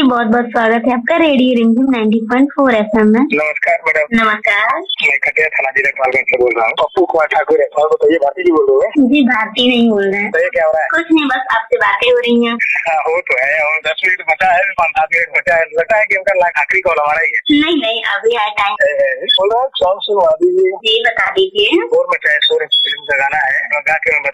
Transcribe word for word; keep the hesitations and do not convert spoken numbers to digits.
बहुत बहुत स्वागत है आपका रेडियो रिमझिम नाइंटी पॉइंट फोर एफएम में। नमस्कार मैडम। नमस्कार। मैं कटिया थाना जिला गोपालगंज से बोल रहा हूँ। पप्पू कुमार ठाकुर है। और बताइए, भारती जी बोल रहे हैं? जी भारती नहीं बोल रहे हैं। तो ये क्या हो रहा है? कुछ नहीं, बस आपसे बातें हो रही हैं। हाँ हो तो है, और दस मिनट बचा है, पाँच सात मिनट बचा है, लगता है कि उनका आखिरी कॉल हमारा ही है। नहीं नहीं, अभी है टाइम। बोल रहा हूँ, सॉन्ग सुनवा दीजिए। जी बता दीजिए। और मचाए शोर फिल्म का गाना है, गा के मैं